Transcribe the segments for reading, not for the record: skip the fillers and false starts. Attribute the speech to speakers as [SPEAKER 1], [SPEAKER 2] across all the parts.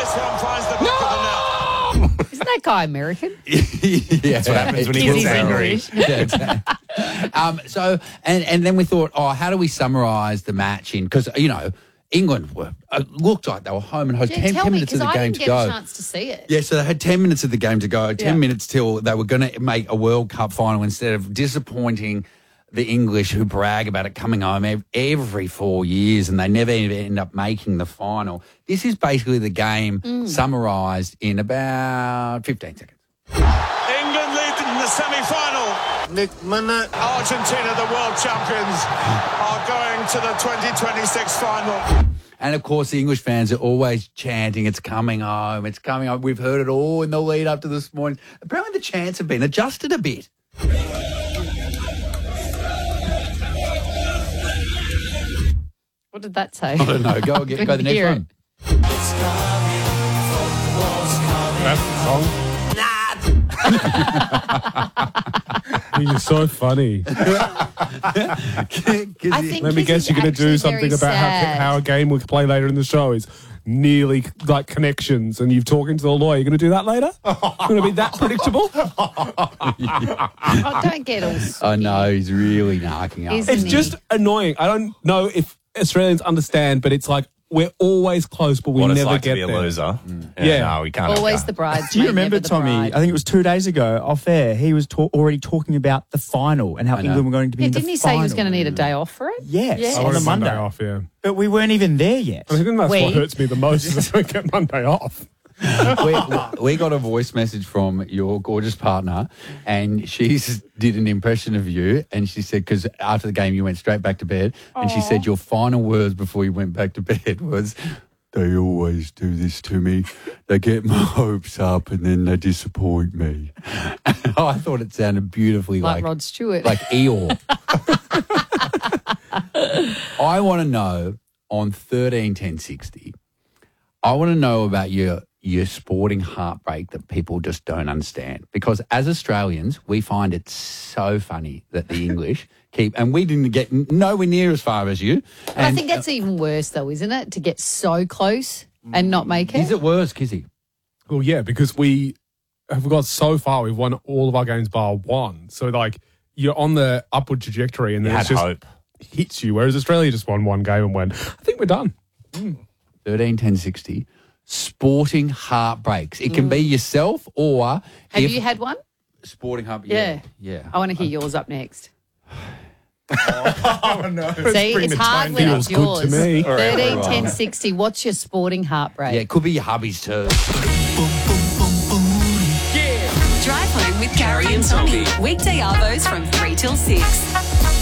[SPEAKER 1] this one finds the back of the net.
[SPEAKER 2] Isn't that guy American?
[SPEAKER 3] Yeah,
[SPEAKER 4] That's what happens when he gets angry.
[SPEAKER 3] Yeah, exactly. So, and then we thought, how do we summarise the match in? Because, England looked like they were home and host.
[SPEAKER 2] Yeah,
[SPEAKER 3] 10 minutes of the game to go.
[SPEAKER 2] I didn't get a chance to see it.
[SPEAKER 3] Yeah, so they had 10 minutes of the game to go, 10 minutes till they were going to make a World Cup final instead of disappointing the English who brag about it coming home every 4 years and they never end up making the final. This is basically the game summarised in about 15 seconds.
[SPEAKER 1] England lead in the semi-final.
[SPEAKER 5] Nick Minute.
[SPEAKER 1] Argentina, the world champions, are going to the 2026 final.
[SPEAKER 3] And, of course, the English fans are always chanting, it's coming home, it's coming home. We've heard it all in the lead up to this morning. Apparently the chants have been adjusted a bit.
[SPEAKER 2] What did that say?
[SPEAKER 3] I don't know. Go the next
[SPEAKER 2] hear
[SPEAKER 3] one.
[SPEAKER 6] That's the song. You're so funny.
[SPEAKER 2] I think
[SPEAKER 6] Let me guess, you're going to do something about how a game we play later in the show is nearly like connections, and you're talking to the lawyer. You're going to do that later? Going to be that predictable?
[SPEAKER 2] Oh, don't get all spitty.
[SPEAKER 3] I know, he's really narking up.
[SPEAKER 2] Isn't
[SPEAKER 6] It's just annoying. I don't know if Australians understand, but it's like we're always close, but we
[SPEAKER 4] What
[SPEAKER 6] never
[SPEAKER 4] it's like
[SPEAKER 6] get
[SPEAKER 4] to be a
[SPEAKER 6] there.
[SPEAKER 4] loser.
[SPEAKER 6] Yeah.
[SPEAKER 4] No, we can't.
[SPEAKER 2] Always the bridesmaid.
[SPEAKER 7] Do you remember,
[SPEAKER 2] never the
[SPEAKER 7] Tommy?
[SPEAKER 2] bride.
[SPEAKER 7] I think it was 2 days ago off air. He was already talking about the final and how
[SPEAKER 3] I know.
[SPEAKER 7] England were going to be
[SPEAKER 2] Yeah,
[SPEAKER 7] in the
[SPEAKER 2] didn't he
[SPEAKER 7] final.
[SPEAKER 2] say he was going to need a day off for it?
[SPEAKER 7] Yes,
[SPEAKER 2] Yeah.
[SPEAKER 6] I
[SPEAKER 7] on
[SPEAKER 6] want
[SPEAKER 7] a
[SPEAKER 6] a Monday
[SPEAKER 7] Monday.
[SPEAKER 6] off, yeah.
[SPEAKER 7] But we weren't even there yet.
[SPEAKER 6] I think that's
[SPEAKER 2] We-
[SPEAKER 6] what hurts me the most is I don't get Monday off.
[SPEAKER 3] we got a voice message from your gorgeous partner, and she did an impression of you, and she said, because after the game you went straight back to bed, and she said your final words before you went back to bed was, "They always do this to me. They get my hopes up and then they disappoint me." And I thought it sounded beautifully
[SPEAKER 2] Like Rod Stewart.
[SPEAKER 3] like Eeyore. I want to know on 13-10-60, I want to know about your sporting heartbreak that people just don't understand. Because as Australians, we find it so funny that the English keep, and we didn't get nowhere near as far as you.
[SPEAKER 2] But I think that's even worse, though, isn't it? To get so close and not make it.
[SPEAKER 3] Is it worse, Kizzy?
[SPEAKER 6] Well, yeah, because we have got so far. We've won all of our games bar one. So, like, you're on the upward trajectory and then
[SPEAKER 4] You
[SPEAKER 6] it's
[SPEAKER 4] had
[SPEAKER 6] just
[SPEAKER 4] hope.
[SPEAKER 6] hits you. Whereas Australia just won one game and went, I think we're done.
[SPEAKER 3] 13-10-60, sporting heartbreaks. It can be yourself or...
[SPEAKER 2] Have
[SPEAKER 3] if-
[SPEAKER 2] you had one?
[SPEAKER 3] Sporting heartbreak?
[SPEAKER 2] Yeah.
[SPEAKER 3] Yeah.
[SPEAKER 2] I want to hear yours up next.
[SPEAKER 5] Oh, no.
[SPEAKER 2] See,
[SPEAKER 6] bring
[SPEAKER 2] it's
[SPEAKER 6] the
[SPEAKER 2] hard
[SPEAKER 6] tone
[SPEAKER 2] when
[SPEAKER 6] down.
[SPEAKER 2] it's
[SPEAKER 6] Feels good to
[SPEAKER 2] yours.
[SPEAKER 6] me.
[SPEAKER 2] 13, 10, 60. What's your sporting heartbreak?
[SPEAKER 3] Yeah, it could be your hubby's too.
[SPEAKER 8] Drive home with Carrie and Tommy. Weekday arvos from 3 till 6.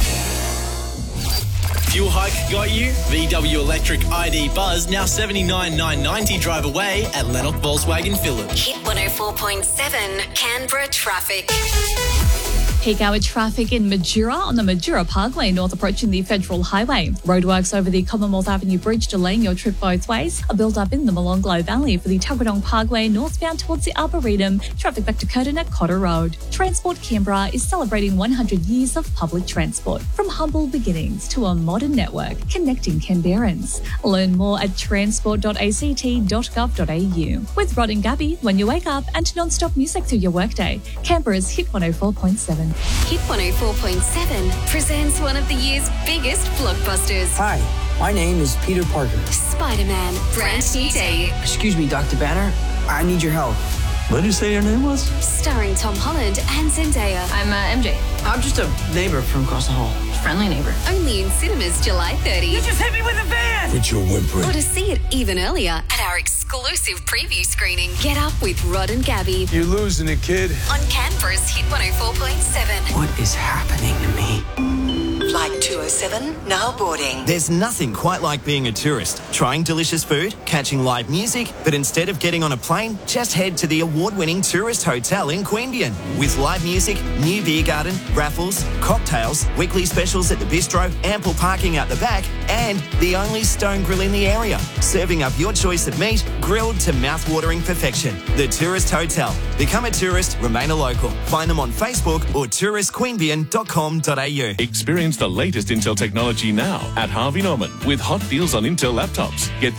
[SPEAKER 9] Fuel hike got you? VW Electric ID Buzz now $79,990 drive away at Lennox Volkswagen Village.
[SPEAKER 8] Hit 104.7 Canberra traffic.
[SPEAKER 10] Peak hour traffic in Majura on the Majura Parkway north approaching the Federal Highway. Roadworks over the Commonwealth Avenue Bridge delaying your trip both ways. A build-up in the Molonglo Valley for the Tuggeranong Parkway northbound towards the Arboretum. Traffic back to Curtin at Cotter Road. Transport Canberra is celebrating 100 years of public transport. From humble beginnings to a modern network connecting Canberrans. Learn more at transport.act.gov.au. With Rod and Gabby when you wake up and non-stop music through your workday. Canberra's Hit 104.7.
[SPEAKER 8] Hit 104.7 presents one of the year's biggest blockbusters.
[SPEAKER 11] Hi, my name is Peter Parker.
[SPEAKER 8] Spider-Man, brand new day.
[SPEAKER 11] Excuse me, Dr. Banner. I need your help.
[SPEAKER 9] What did you say your name was?
[SPEAKER 8] Starring Tom Holland and Zendaya.
[SPEAKER 11] I'm MJ. I'm just a neighbor from across the hall. Friendly neighbor.
[SPEAKER 8] Only in cinemas July 30.
[SPEAKER 11] You just hit me with a van!
[SPEAKER 5] Quit your whimpering.
[SPEAKER 8] Or to see it even earlier at our exclusive preview screening. Get up with Rod and Gabby
[SPEAKER 5] You're losing it, kid.
[SPEAKER 8] on Canberra's Hit 104.7.
[SPEAKER 11] What is happening to me?
[SPEAKER 12] Flight 207, now boarding.
[SPEAKER 13] There's nothing quite like being a tourist, trying delicious food, catching live music, but instead of getting on a plane, just head to the award-winning tourist hotel in Queanbeyan. With live music, new beer garden, raffles, cocktails, weekly specials at the bistro, ample parking out the back, and the only stone grill in the area, serving up your choice of meat, grilled to mouth-watering perfection. The Tourist Hotel. Become a tourist, remain a local. Find them on Facebook or touristqueanbeyan.com.au.
[SPEAKER 14] Experience the latest Intel technology now at Harvey Norman with hot deals on Intel laptops. Get